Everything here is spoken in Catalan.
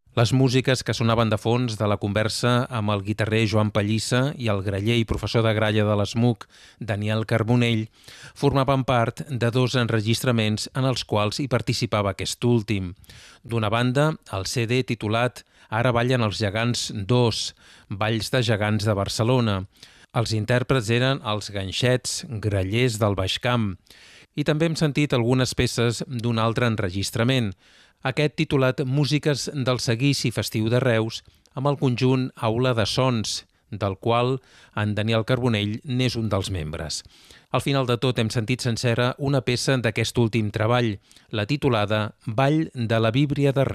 Les músiques que sonaven de fons de la conversa amb el guitarrer Joan Pallissa i el graller i professor de gralla de l'ESMUC, Daniel Carbonell, formaven part de dos enregistraments en els quals hi participava aquest últim. D'una banda, el CD titulat Ara ballen els gegants 2, Balls de gegants de Barcelona. Els intèrprets eren els ganxets, grallers del Baix Camp. I també hem sentit algunes peces d'un altre enregistrament, aquest titulat Músiques del Seguici Festiu de Reus, amb el conjunt Aula de Sons, del qual en Daniel Carbonell n'és un dels membres. Al final de tot hem sentit sencera una peça d'aquest últim treball, la titulada Ball de la Víbria de Reus.